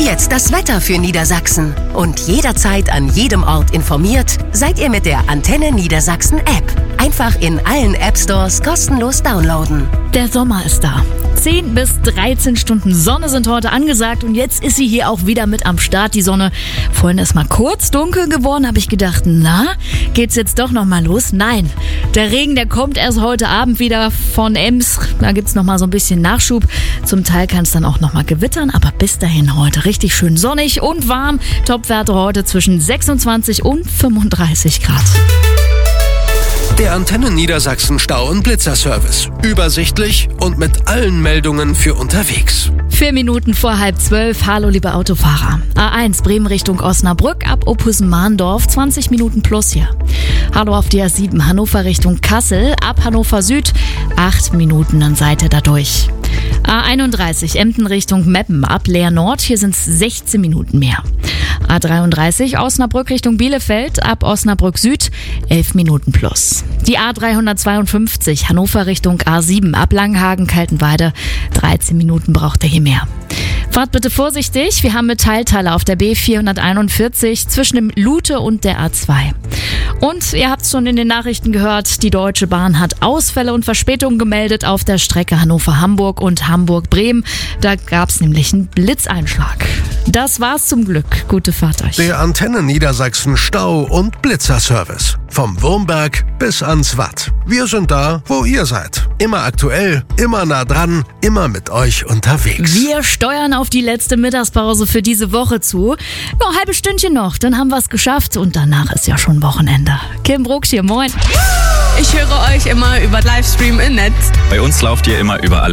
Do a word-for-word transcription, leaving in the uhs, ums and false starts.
jetzt das Wetter für Niedersachsen. Und jederzeit an jedem Ort informiert, seid ihr mit der Antenne Niedersachsen App. Einfach in allen App Stores kostenlos downloaden. Der Sommer ist da. zehn bis dreizehn Stunden Sonne sind heute angesagt und jetzt ist sie hier auch wieder mit am Start, die Sonne. Vorhin ist mal kurz dunkel geworden, habe ich gedacht, na, geht's jetzt doch noch mal los? Nein, der Regen, der kommt erst heute Abend wieder von Ems. Da gibt's noch mal so ein bisschen Nachschub. Zum Teil kann es dann auch noch mal gewittern, aber bis dahin heute richtig schön sonnig und warm. Topwerte heute zwischen sechsundzwanzig und fünfunddreißig Grad. Der Antenne Niedersachsen Stau- und Blitzerservice. Übersichtlich und mit allen Meldungen für unterwegs. Vier Minuten vor halb zwölf. Hallo, liebe Autofahrer. A eins Bremen Richtung Osnabrück ab Ophusen-Mahndorf. zwanzig Minuten plus hier. Hallo auf die A sieben Hannover Richtung Kassel. Ab Hannover Süd. acht Minuten, dann seid ihr da durch. A einunddreißig Emden Richtung Meppen. Ab Leer Nord. Hier sind es sechzehn Minuten mehr. A dreiunddreißig Osnabrück Richtung Bielefeld. Ab Osnabrück Süd. elf Minuten plus. Die A dreihundertzweiundfünfzig Hannover Richtung A sieben. Ab Langenhagen-Kaltenweide. dreizehn Minuten braucht ihr hier mehr. Fahrt bitte vorsichtig, wir haben Metallteile auf der B vierhunderteinundvierzig zwischen dem Lute und der A zwei. Und ihr habt es schon in den Nachrichten gehört, die Deutsche Bahn hat Ausfälle und Verspätungen gemeldet auf der Strecke Hannover-Hamburg und Hamburg-Bremen. Da gab es nämlich einen Blitzeinschlag. Das war's zum Glück. Gute Fahrt euch. Der Antenne Niedersachsen Stau- und Blitzerservice. Vom Wurmberg bis ans Watt. Wir sind da, wo ihr seid. Immer aktuell, immer nah dran, immer mit euch unterwegs. Wir steuern auf die letzte Mittagspause für diese Woche zu. Noch ein halbes Stündchen noch, dann haben wir es geschafft und danach ist ja schon Wochenende. Kim Brooks hier, moin. Ich höre euch immer über Livestream im Netz. Bei uns lauft ihr immer überall.